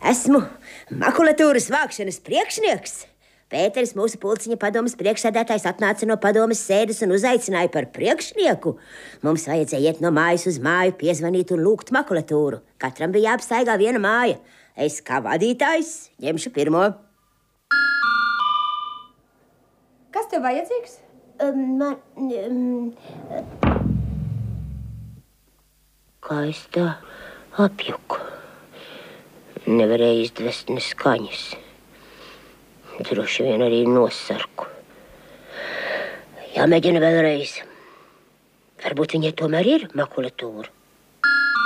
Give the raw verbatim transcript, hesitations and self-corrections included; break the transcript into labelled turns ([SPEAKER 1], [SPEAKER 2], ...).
[SPEAKER 1] Esmu makulatūras vākšanas priekšnieks. Pēteris, mūsu pulciņa padomes priekšsēdētājs, atnāca no padomes sēdes un uzaicināja par priekšnieku. Mums vajadzēja iet no mājas uz māju, piezvanīt un lūgt makulatūru. Katram bija jāapstaigā viena māja. Es kā vadītājs ņemšu pirmo.
[SPEAKER 2] Kas tev vajadzīgs?
[SPEAKER 1] Um, man... Um, kā es tā apjuku. Nevarēju izdvest ne skaņas. Droši vien arī nosarku. Jāmēģina vēlreiz. Varbūt viņai tomēr ir makulatūra.